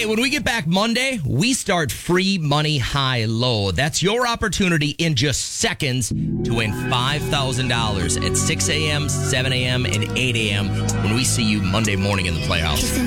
when we get back Monday, we start free money high-low. That's your opportunity in just seconds to win $5,000 at 6 a.m., 7 a.m., and 8 a.m. when we see you Monday morning in the Playhouse.